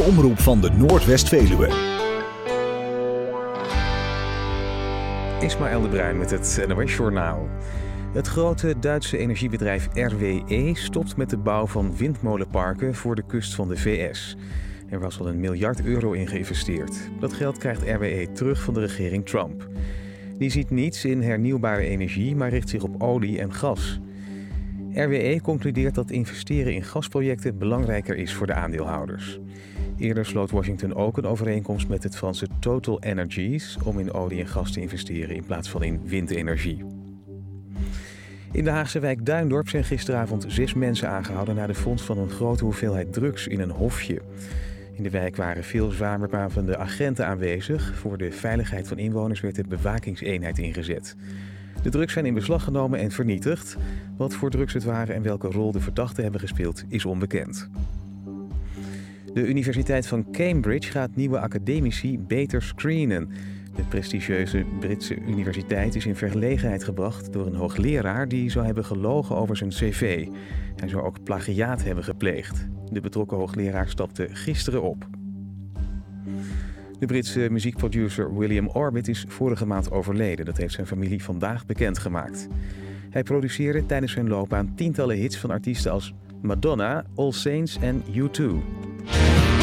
omroep van de Noordwest-Veluwe. Ismaël de Bruin met het NOS Journaal. Het grote Duitse energiebedrijf RWE stopt met de bouw van windmolenparken voor de kust van de VS. Er was al €1 miljard in geïnvesteerd. Dat geld krijgt RWE terug van de regering Trump. Die ziet niets in hernieuwbare energie, maar richt zich op olie en gas. RWE concludeert dat investeren in gasprojecten belangrijker is voor de aandeelhouders. Eerder sloot Washington ook een overeenkomst met het Franse Total Energies om in olie en gas te investeren in plaats van in windenergie. In de Haagse wijk Duindorp zijn gisteravond 6 mensen aangehouden na de vondst van een grote hoeveelheid drugs in een hofje. In de wijk waren veel zwaar bewapende agenten aanwezig. Voor de veiligheid van inwoners werd de bewakingseenheid ingezet. De drugs zijn in beslag genomen en vernietigd. Wat voor drugs het waren en welke rol de verdachten hebben gespeeld is onbekend. De Universiteit van Cambridge gaat nieuwe academici beter screenen. De prestigieuze Britse universiteit is in verlegenheid gebracht door een hoogleraar die zou hebben gelogen over zijn cv. Hij zou ook plagiaat hebben gepleegd. De betrokken hoogleraar stapte gisteren op. De Britse muziekproducer William Orbit is vorige maand overleden. Dat heeft zijn familie vandaag bekendgemaakt. Hij produceerde tijdens zijn loopbaan tientallen hits van artiesten als Madonna, All Saints en U2.